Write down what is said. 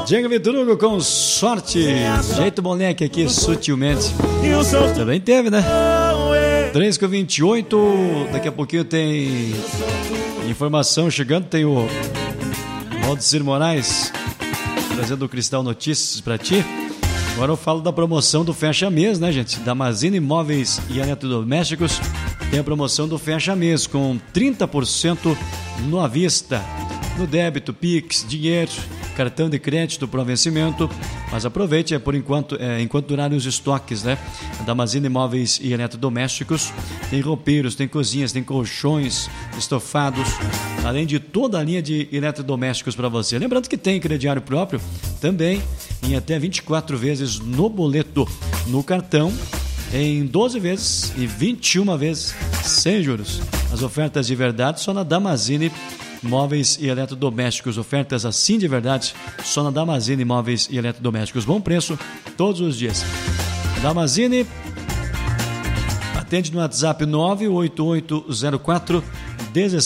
Diego Vitrugo com sorte. Jeito moleque aqui, sutilmente. Também teve, né? 3h28. Daqui a pouquinho tem informação chegando. Tem o Valdecir Moraes trazendo o Cristal Notícias pra ti. Agora eu falo da promoção do Fecha Mês, né, gente? Da Mazini Imóveis e Eletrodomésticos. Tem a promoção do Fecha Mês com 30% no à vista, no débito, Pix, dinheiro, cartão de crédito para vencimento. Mas aproveite, por enquanto, enquanto durarem os estoques, né? Da Mazini Imóveis e Eletrodomésticos. Tem roupeiros, tem cozinhas, tem colchões, estofados, além de toda a linha de eletrodomésticos para você. Lembrando que tem crediário próprio também em até 24 vezes no boleto, no cartão, em 12 vezes e 21 vezes sem juros. As ofertas de verdade só na Damazini Móveis e Eletrodomésticos. Ofertas assim de verdade só na Damazini Móveis e Eletrodomésticos. Bom preço todos os dias. Damazini atende no WhatsApp 98804